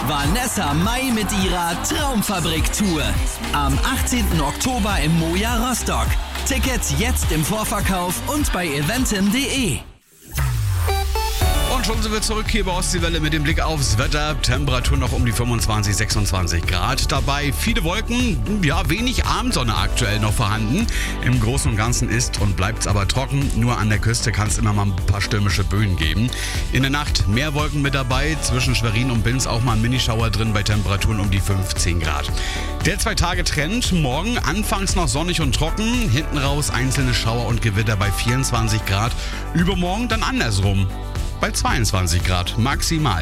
Vanessa Mai mit ihrer Traumfabrik-Tour. Am 18. Oktober im Moja Rostock. Tickets jetzt im Vorverkauf und bei eventim.de. Und schon sind wir zurück hier bei Ostseewelle mit dem Blick aufs Wetter. Temperatur noch um die 25, 26 Grad. Dabei viele Wolken, ja wenig Abendsonne aktuell noch vorhanden. Im Großen und Ganzen ist und bleibt es aber trocken. Nur an der Küste kann es immer mal ein paar stürmische Böen geben. In der Nacht mehr Wolken mit dabei. Zwischen Schwerin und Binz auch mal ein Minischauer drin bei Temperaturen um die 15 Grad. Der 2-Tage-Trend. Morgen anfangs noch sonnig und trocken. Hinten raus einzelne Schauer und Gewitter bei 24 Grad. Übermorgen dann andersrum. Bei 22 Grad maximal.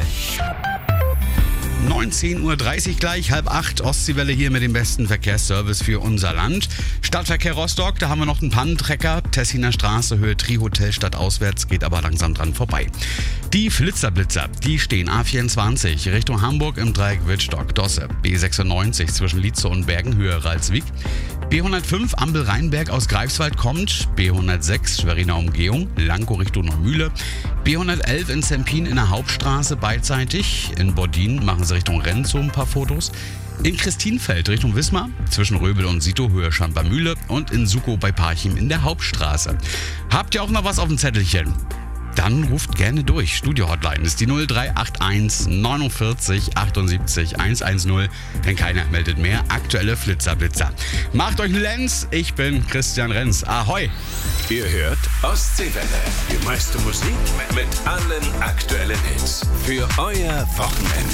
19.30 Uhr gleich, 7:30 Ostseewelle hier mit dem besten Verkehrsservice für unser Land. Stadtverkehr Rostock, da haben wir noch einen Pannentrecker. Tessiner Straße, Höhe Tri-Hotel, stadtauswärts, geht aber langsam dran vorbei. Die Flitzer, die stehen A24 Richtung Hamburg im Dreieck Wittstock-Dosse. B96 zwischen Lietze und Bergen, Höhe Ralswiek. B105 Ampel Rheinberg aus Greifswald kommt. B106 Schweriner Umgehung, Lankow Richtung Neumühle. B111 in Zempin in der Hauptstraße beidseitig. In Bordin machen sie Richtung Renzo ein paar Fotos. In Christinfeld Richtung Wismar, zwischen Röbel und Sito, Höhe Schampermühle. Und in Sukow bei Parchim in der Hauptstraße. Habt ihr auch noch was auf dem Zettelchen? Dann ruft gerne durch. Studio-Hotline ist die 0381 49 78 110, denn keiner meldet mehr. Aktuelle Flitzer. Macht euch einen Lenz, ich bin Christian Renz. Ahoi! Ihr hört Ostseewelle. Die meiste Musik mit allen aktuellen Hits. Für euer Wochenende.